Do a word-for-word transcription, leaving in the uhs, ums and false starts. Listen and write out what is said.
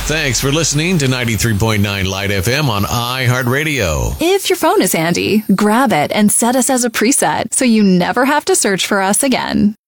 Thanks for listening to ninety-three point nine Light F M on iHeartRadio. If your phone is handy, grab it and set us as a preset so you never have to search for us again.